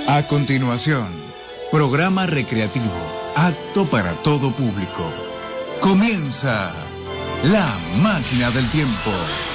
A continuación, programa recreativo, apto para todo público. Comienza La Máquina del Tiempo.